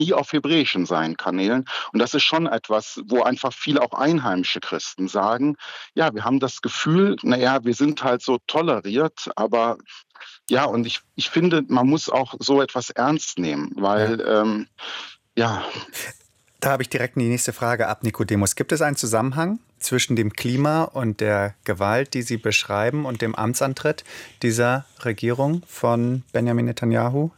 nie auf Hebräischen seinen Kanälen. Und das ist schon etwas, wo einfach viele auch einheimische Christen sagen, ja, wir haben das Gefühl, naja, wir sind halt so toleriert, aber ja, und ich finde, man muss auch so etwas ernst nehmen, Ja. weil ja, Da habe ich direkt die nächste Frage ab, Nikodemus. Gibt es einen Zusammenhang zwischen dem Klima und der Gewalt, die Sie beschreiben, und dem Amtsantritt dieser Regierung von Benjamin Netanyahu?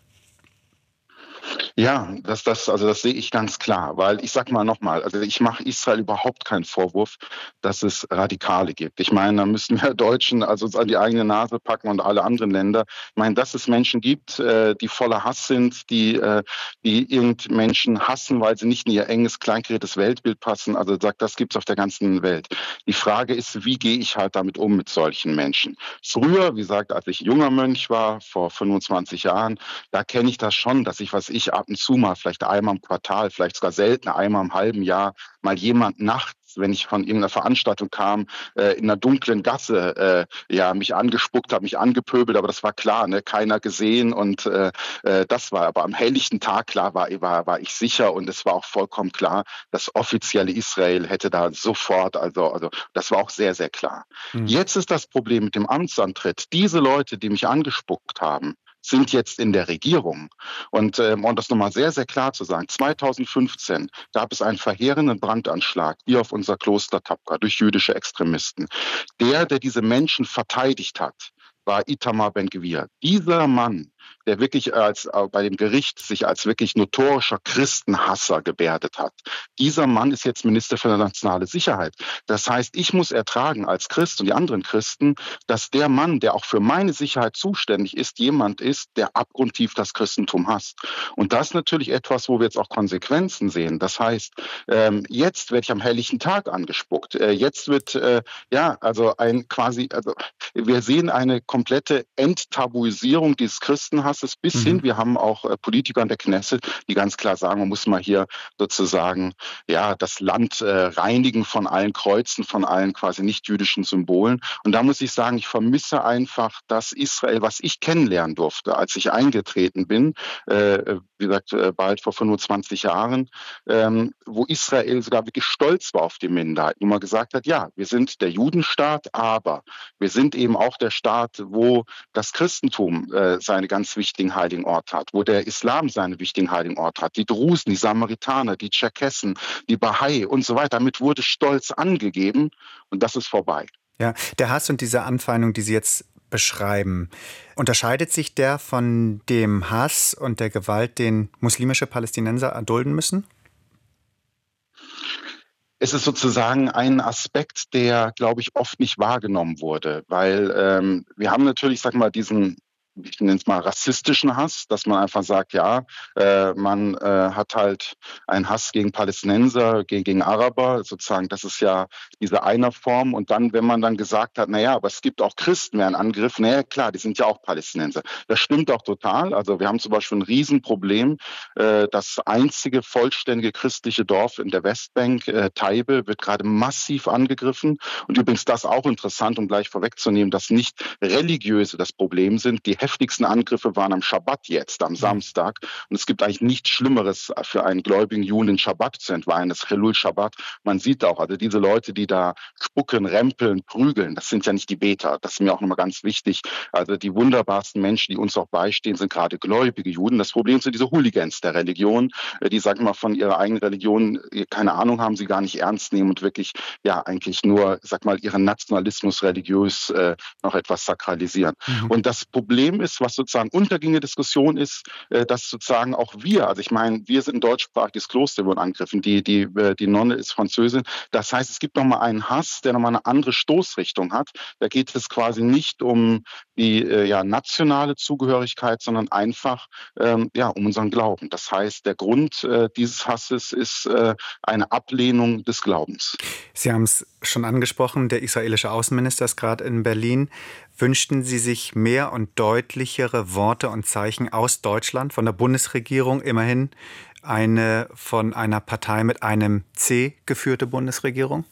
ja, also das sehe ich ganz klar, weil ich sag mal nochmal, also ich mache Israel überhaupt keinen Vorwurf, dass es Radikale gibt. Ich meine, da müssen wir Deutschen also uns an die eigene Nase packen und alle anderen Länder. Ich meine, dass es Menschen gibt, die voller Hass sind, die irgend Menschen hassen, weil sie nicht in ihr enges, kleinkariertes Weltbild passen. Also sagt, das gibt's auf der ganzen Welt. Die Frage ist, wie gehe ich halt damit um mit solchen Menschen? Früher, wie gesagt, als ich junger Mönch war, vor 25 Jahren, da kenne ich das schon, dass ich, was ich ab und zu mal, vielleicht einmal im Quartal, vielleicht sogar selten, einmal im halben Jahr, mal jemand nachts, wenn ich von irgendeiner Veranstaltung kam, in einer dunklen Gasse, ja, mich angespuckt hat, mich angepöbelt, aber das war klar, ne, keiner gesehen und das war, aber am helllichten Tag klar war ich sicher und es war auch vollkommen klar, das offizielle Israel hätte da sofort, also das war auch sehr, sehr klar. Hm. Jetzt ist das Problem mit dem Amtsantritt. Diese Leute, die mich angespuckt haben, sind jetzt in der Regierung. Und um das nochmal sehr, sehr klar zu sagen, 2015 gab es einen verheerenden Brandanschlag hier auf unser Kloster Tapka durch jüdische Extremisten. Der diese Menschen verteidigt hat, war Itamar Ben-Gvir. Dieser Mann, der wirklich bei dem Gericht sich als wirklich notorischer Christenhasser gebärdet hat. Dieser Mann ist jetzt Minister für nationale Sicherheit. Das heißt, ich muss ertragen als Christ und die anderen Christen, dass der Mann, der auch für meine Sicherheit zuständig ist, jemand ist, der abgrundtief das Christentum hasst. Und das ist natürlich etwas, wo wir jetzt auch Konsequenzen sehen. Das heißt, jetzt werde ich am helllichen Tag angespuckt. Jetzt wird also wir sehen eine komplette Enttabuisierung dieses Christenhasses bis hin, Mhm. wir haben auch Politiker in der Knesset, die ganz klar sagen, man muss mal hier sozusagen ja das Land reinigen von allen Kreuzen, von allen quasi nicht-jüdischen Symbolen. Und da muss ich sagen, ich vermisse einfach das Israel, was ich kennenlernen durfte, als ich eingetreten bin, wie gesagt, bald vor 25 Jahren, wo Israel sogar wirklich stolz war auf die Minderheit, wo man gesagt hat, ja, wir sind der Judenstaat, aber wir sind eben auch der Staat, wo das Christentum seine ganz wichtigen heiligen Orte hat, wo der Islam seine wichtigen heiligen Orte hat, die Drusen, die Samaritaner, die Tscherkessen, die Bahai und so weiter. Damit wurde stolz angegeben und das ist vorbei. Ja, der Hass und diese Anfeindung, die Sie jetzt beschreiben, unterscheidet sich der von dem Hass und der Gewalt, den muslimische Palästinenser erdulden müssen? Es ist sozusagen ein Aspekt, der, glaube ich, oft nicht wahrgenommen wurde, weil wir haben natürlich, sag mal, diesen, ich nenne es mal rassistischen Hass, dass man einfach sagt, ja, man hat halt einen Hass gegen Palästinenser, gegen Araber, sozusagen, das ist ja diese eine Form. Und dann, wenn man dann gesagt hat, naja, aber es gibt auch Christen, wer einen Angriff, naja, klar, die sind ja auch Palästinenser. Das stimmt auch total. Also wir haben zum Beispiel ein Riesenproblem. Das einzige vollständige christliche Dorf in der Westbank, Taibe, wird gerade massiv angegriffen. Und übrigens das auch interessant, um gleich vorwegzunehmen, dass nicht Religiöse das Problem sind. Die heftigsten Angriffe waren am Schabbat jetzt, am Samstag. Und es gibt eigentlich nichts Schlimmeres für einen gläubigen Juden, den Schabbat zu entweihen, das Chilul Shabbat. Man sieht auch, also diese Leute, die da spucken, rempeln, prügeln, das sind ja nicht die Beter. Das ist mir auch nochmal ganz wichtig. Also die wunderbarsten Menschen, die uns auch beistehen, sind gerade gläubige Juden. Das Problem sind diese Hooligans der Religion, die, sagen wir, von ihrer eigenen Religion keine Ahnung haben, sie gar nicht ernst nehmen und wirklich ja eigentlich nur, sag mal, ihren Nationalismus religiös noch etwas sakralisieren. Mhm. Und das Problem ist, was sozusagen unterging in der Diskussion ist, dass sozusagen auch wir, also ich meine, wir sind ein deutschsprachiges Kloster, wurden angegriffen, die Nonne ist Französin. Das heißt, es gibt nochmal einen Hass, der nochmal eine andere Stoßrichtung hat. Da geht es quasi nicht um die nationale Zugehörigkeit, sondern einfach um unseren Glauben. Das heißt, der Grund dieses Hasses ist eine Ablehnung des Glaubens. Sie haben es schon angesprochen, der israelische Außenminister ist gerade in Berlin. Wünschten Sie sich mehr und deutlichere Worte und Zeichen aus Deutschland, von der Bundesregierung, immerhin eine von einer Partei mit einem C geführte Bundesregierung?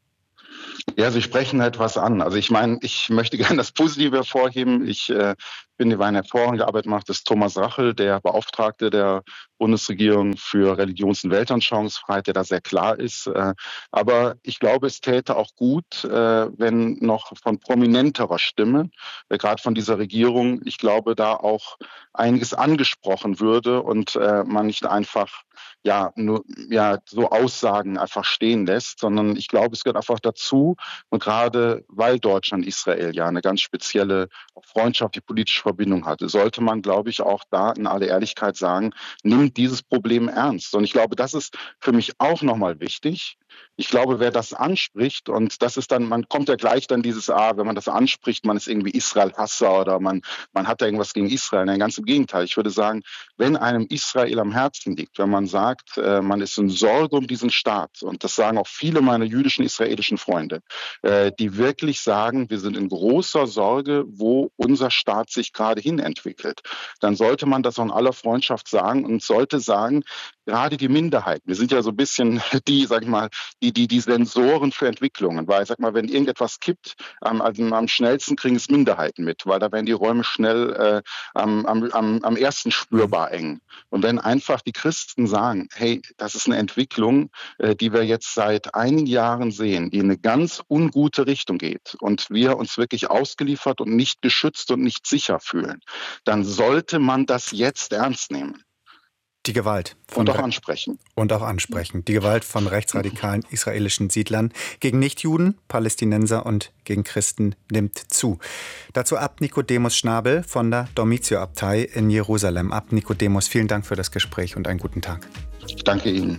Ja, Sie sprechen etwas an. Also ich meine, ich möchte gerne das Positive hervorheben. Ich finde, wer eine hervorragende Arbeit macht, ist Thomas Rachel, der Beauftragte der Bundesregierung für Religions- und Weltanschauungsfreiheit, der da sehr klar ist. Aber ich glaube, es täte auch gut, wenn noch von prominenterer Stimme, gerade von dieser Regierung, ich glaube, da auch einiges angesprochen würde und man nicht einfach so Aussagen einfach stehen lässt, sondern ich glaube, es gehört einfach dazu. Und gerade weil Deutschland Israel ja eine ganz spezielle freundschaftliche politische Verbindung hatte, sollte man, glaube ich, auch da in aller Ehrlichkeit sagen, nimmt dieses Problem ernst. Und ich glaube, das ist für mich auch nochmal wichtig. Ich glaube, wer das anspricht, und das ist dann, man kommt ja gleich dann dieses, wenn man das anspricht, man ist irgendwie Israel-Hasser oder man hat da irgendwas gegen Israel. Nein, ganz im Gegenteil. Ich würde sagen, wenn einem Israel am Herzen liegt, wenn man sagt, man ist in Sorge um diesen Staat, und das sagen auch viele meiner jüdischen israelischen Freunde, die wirklich sagen, wir sind in großer Sorge, wo unser Staat sich gerade hin entwickelt, dann sollte man das auch in aller Freundschaft sagen und sollte sagen, gerade die Minderheiten, wir sind ja so ein bisschen die, sag ich mal, die Sensoren für Entwicklungen, weil, sag mal, wenn irgendetwas kippt, am schnellsten kriegen es Minderheiten mit, weil da werden die Räume schnell am ersten spürbar eng. Und wenn einfach die Christen sagen, hey, das ist eine Entwicklung, die wir jetzt seit einigen Jahren sehen, die in eine ganz ungute Richtung geht und wir uns wirklich ausgeliefert und nicht geschützt und nicht sicher fühlen, dann sollte man das jetzt ernst nehmen. Die Gewalt. Und auch ansprechen. Und auch ansprechen. Die Gewalt von rechtsradikalen israelischen Siedlern gegen Nichtjuden, Palästinenser und gegen Christen nimmt zu. Dazu Abt Nicodemus Schnabel von der Dormitio-Abtei in Jerusalem. Abt Nicodemus, vielen Dank für das Gespräch und einen guten Tag. Ich danke Ihnen.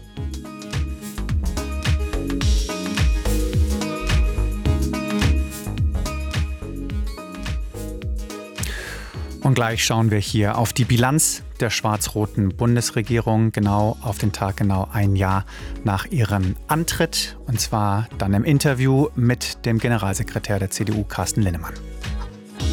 Und gleich schauen wir hier auf die Bilanz der schwarz-roten Bundesregierung, genau auf den Tag, genau ein Jahr nach ihrem Antritt. Und zwar dann im Interview mit dem Generalsekretär der CDU, Carsten Linnemann.